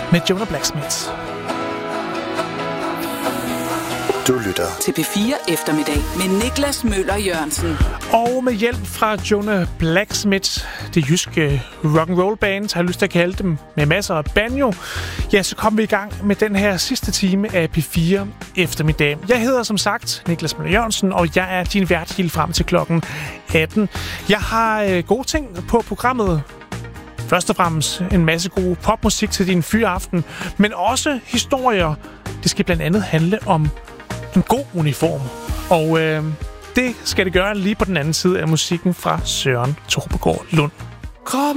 med Jonah Blacksmith. Du lytter til P4 Eftermiddag med Niklas Møller Jørgensen. Og med hjælp fra Jonah Blacksmith, det jyske rock'n'roll band, har jeg lyst til at kalde dem, med masser af banjo, ja, så kommer vi i gang med den her sidste time af P4 Eftermiddag. Jeg hedder som sagt Niklas Møller Jørgensen, og jeg er din vært helt frem til klokken 18. Jeg har gode ting på programmet. Først og fremmest en masse god popmusik til din fyraften, men også historier. Det skal blandt andet handle om en god uniform. Og det skal det gøre lige på den anden side af musikken fra Søren Torpegaard Lund.